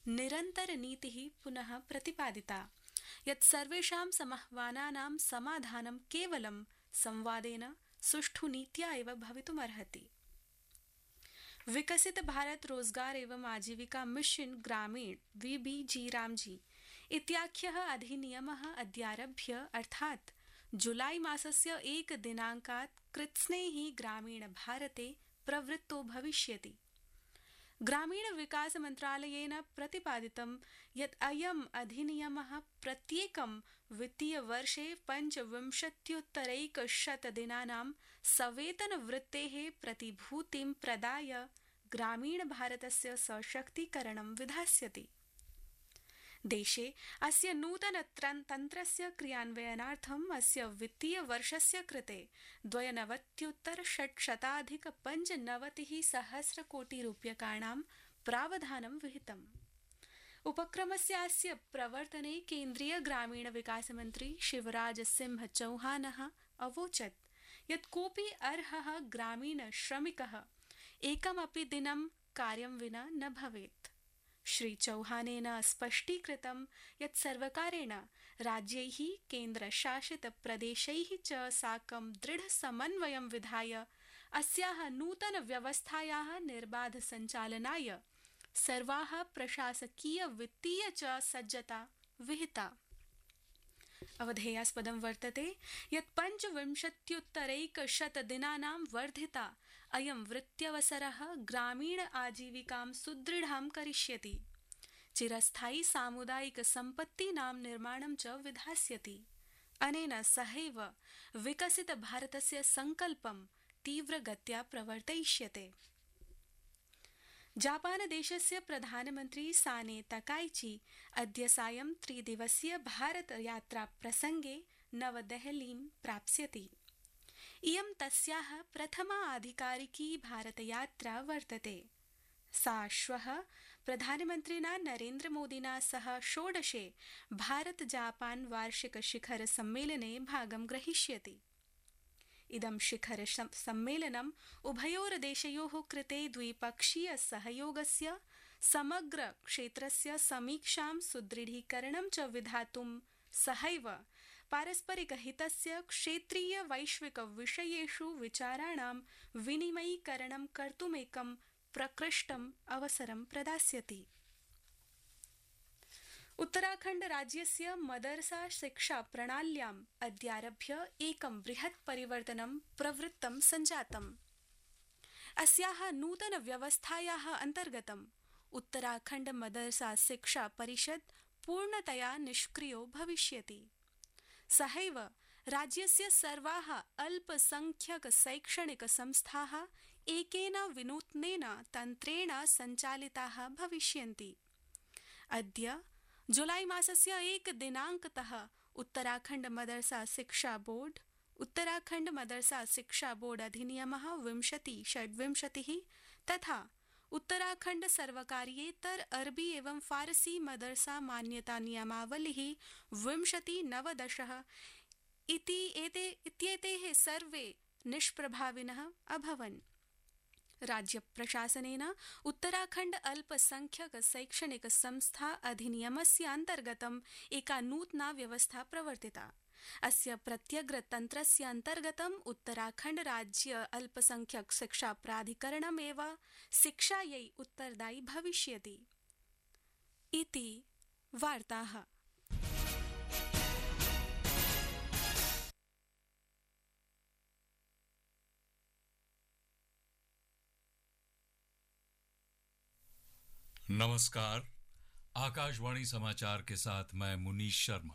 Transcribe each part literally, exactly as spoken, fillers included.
निरन्तरनीतिः पुनः प्रतिपादिता यत् सर्वेषां समाह्वानानां समाधानं केवलं संवादेन सुष्ठु नीत्या एव भवितुमर्हति। विकसित भारत रोजगार एवं आजीविका मिशन ग्रामीण वीबीजी रामजी इत्याख्यः अधिनियमः अद्यारभ्य अर्थात् जुलाई मासस्य एक दिनाङ्कात् कृत्स्नैः ग्रामीण भारते प्रवृत्तो भविष्यति। ग्रामीण विकास मन्त्रालयेन प्रतिपादितं यत् अयम् अधिनियमः प्रत्येकं वित्तीयवर्षे पञ्चविंशत्युत्तरैकशतदिनानां सवेतनवृत्तेः प्रतिभूतिं प्रदाय ग्रामीणभारतस्य सशक्तीकरणं विधास्यति। देशे अस्य नूतन तन्त्रस्य क्रियान्वयनार्थम् अस्य वित्तीयवर्षस्य कृते द्वयनवत्युत्तर षट्शताधिक पञ्चनवतिः सहस्रकोटिरूप्यकाणां प्रावधानं विहितम्। उपक्रमस्यास्य प्रवर्तने केन्द्रीय ग्रामीण विकास मन्त्री शिवराज सिंह चौहानः अवोचत् यत् कोऽपि अर्हः ग्रामीण श्रमिकः एकमपि दिनं कार्यं विना न भवेत्। श्री चौहानेन स्पष्टीकृतं यत् सर्वकारेण राज्यैः केन्द्रशासित प्रदेशैः च साकं दृढसमन्वयं विधाय अस्याः नूतन व्यवस्थायाः निर्बाध सञ्चालनाय सर्वाः प्रशासकीय वित्तीय च सज्जता विहिता। अवधेयास्पदं वर्तते यत् पञ्चविंशत्युत्तरैकशतदिनानां वर्धिता अयं वृत्त्यवसरः ग्रामीण आजीविकां सुदृढां करिष्यति, चिरस्थायी सामुदायिक सम्पत्तीनां निर्माणं च विधास्यति। अनेन सहैव विकसित भारतस्य सङ्कल्पं तीव्रगत्या प्रवर्तयिष्यते। जापान देशस्य प्रधानमन्त्री साने तकाइची अद्य सायं त्रिदिवसीय भारत यात्रा प्रसंगे नवदेहलीं प्राप्स्यति। इयं तस्याः प्रथमा आधिकारिकी भारतयात्रा वर्तते। सा श्वः प्रधानमन्त्रिणा नरेन्द्र मोदिना सह षोडशे भारत जापान वार्षिक शिखर सम्मेलने भागं ग्रहीष्यति। इदं शिखर सम्मेलनम् उभयोर्देशयोः कृते द्विपक्षीय सहयोगस्य समग्र क्षेत्रस्य समीक्षां सुदृढीकरणं च विधातुं सहैव पारस्परिकहितस्य क्षेत्रीय वैश्विक विषयेषु विचाराणां विनिमयीकरणं कर्तुमेकं प्रकृष्टम् अवसरं प्रदास्यति। उत्तराखण्ड राज्यस्य मदरसा शिक्षा प्रणाल्याम् अद्यारभ्य एकं बृहत् परिवर्तनं प्रवृत्तं सञ्जातम्। अस्याः नूतन व्यवस्थायाः अन्तर्गतम् उत्तराखण्ड मदरसा शिक्षा परिषद् पूर्णतया निष्क्रियो भविष्यति। सहैव राज्यस्य सर्वाः अल्पसंख्यक शैक्षणिक संस्थाः एकेन विनूत्नेन तन्त्रेण सञ्चालिताः भविष्यन्ति। अद्य जुलाई मासस्य एक दिनाङ्कतः उत्तराखण्ड मदरसा शिक्षा बोर्ड उत्तराखण्ड मदरसा शिक्षा बोर्ड अधिनियमः विंशति षड्विंशतिः तथा उत्तराखण्ड सर्वकारीयेतर अरबी एवं फारसी मदरसा मान्यता नियमावलिः विंशति नवदशः इति एते इत्येतेः सर्वे निष्प्रभाविनः अभवन्। राज्य प्रशासनेन उत्तराखण्ड अल्पसंख्यक शैक्षणिक संस्था अधिनियमस्य अन्तर्गतम् एका नूतना व्यवस्था प्रवर्तिता। अस्य प्रत्यग्रतन्त्रस्य अन्तर्गतम् उत्तराखण्ड राज्य अल्पसंख्यक शिक्षा प्राधिकरणमेव शिक्षायै उत्तरदायी भविष्यति इति वार्ताः। नमस्कार, आकाशवाणी समाचार के साथ मैं मुनीश शर्मा।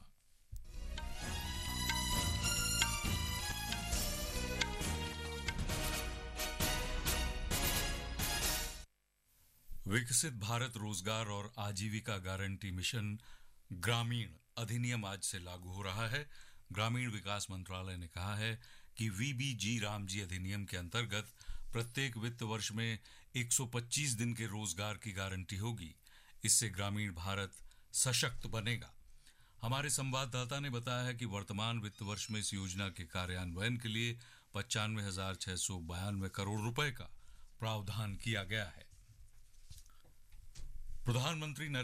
विकसित भारत रोजगार और आजीविका गारंटी मिशन ग्रामीण अधिनियम आज से लागू हो रहा है। ग्रामीण विकास मंत्रालय ने कहा है कि वीबीजी रामजी अधिनियम के अंतर्गत प्रत्येक वित्त वर्ष में एक सौ पच्चीस दिन के रोजगार की गारंटी होगी। इससे ग्रामीण भारत सशक्त बनेगा। हमारे संवाददाता ने बताया है कि वर्तमान वित्त वर्ष में इस योजना के कार्यान्वयन के लिए पचानवे हजार छह सौ बयानवे करोड़ रुपए का प्रावधान किया गया है। प्रधानमंत्री